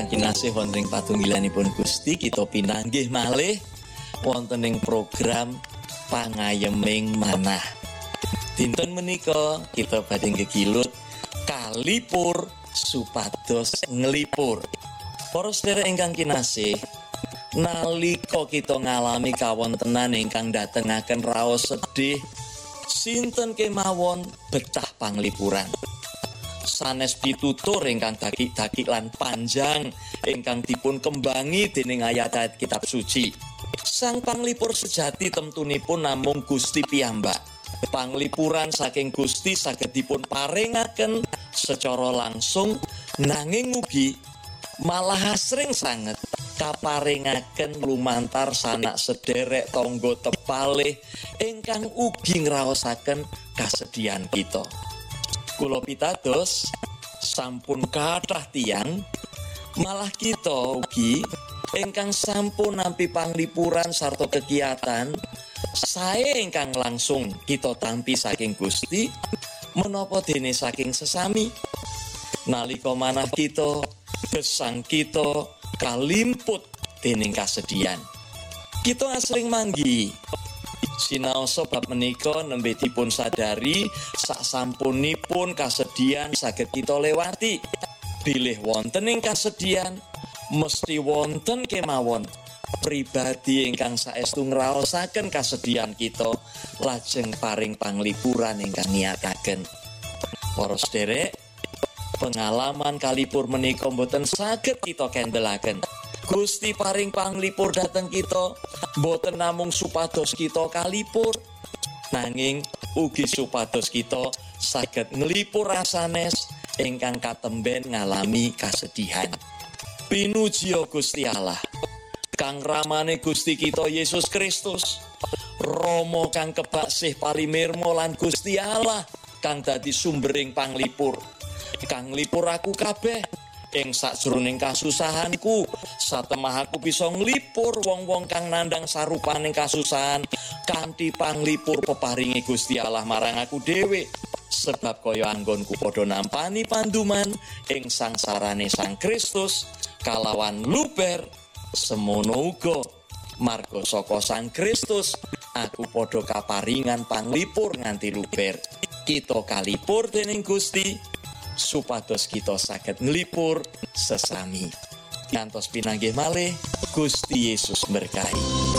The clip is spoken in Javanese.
Kinasih wonten ing patunggilanipun Gusti, kita pinanggih malih wonten ing program Pangayeming Manah. Dinten menika kita badhe gegilut kalipur supados nglipur. Para sedherek ingkang kinasih, nalika kita ngalami kawontenan ingkang datengaken raos sedih, sinten kemawon betah panglipuran. Sanes pitutur ingkang dagik-dagik lan panjang ingkang dipun kembangi dening ayat-ayat kitab suci. Sang panglipur sejati temtunipun namung Gusti piyambak. Panglipuran saking Gusti saged dipun paringaken secara langsung, nanging ugi malah asring sanget kaparingaken lumantar sanak sederek tangga tepalih ingkang ugi ngraosaken kasedihan kita. Kula pitados sampun kathah tiyang, malah kita ugi ingkang sampun nampi panglipuran sarta kegiatan sae ingkang langsung kita tampi saking Gusti menapa dene saking sesami. Nalika manah kita gesang kita kalimput dening kasedihan, kita asring manggi sinaosa bab menika nembe dipun sadari saksampunipun kasedihan saged kita lewati. Bilih wonten ing kasedihan mesti wonten kemawon pribadi ingkang saestu ngraosaken kasedihan kita lajeng paring panglipuran ingkang niyataken. Para sedherek, pengalaman kalipur menika mboten saged kita kendelaken. Gusti paring panglipur dhateng kita mboten namung supados kita kalipur, nanging ugi supados kita saged nglipur sanes ingkang katemben ngalami kasedihan. Pinuji Gusti Allah, kang ramane Gusti kita Yesus Kristus, Rama kang kebaksih parimirma lan Gusti Allah kang dadi sumbering panglipur, kang nglipur aku kabeh ing sakjroning kasusahanku, satemah aku bisa nglipur wong-wong kang nandhang sarupaning kasusahan kanthi panglipur peparinge Gusti Allah marang aku dhewe. Sebab kaya anggonku padha nampani panduman ing sangsarane Sang Kristus kalawan luber, semono uga marga saka Sang Kristus aku padha kaparingan panglipur nganti luber. Kita kalipur dening Gusti supados kita saged nglipur sesami. Ngantos pinanggih malih, Gusti Yesus berkahi.